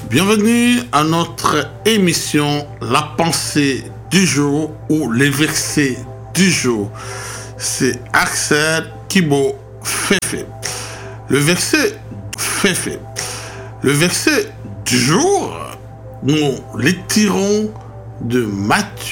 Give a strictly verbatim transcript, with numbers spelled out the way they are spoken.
Bienvenue à notre émission La pensée du jour ou les versets du jour. C'est Axel Kibo Fefe. Le verset Fefe. Le verset du jour, nous les tirons de Matthieu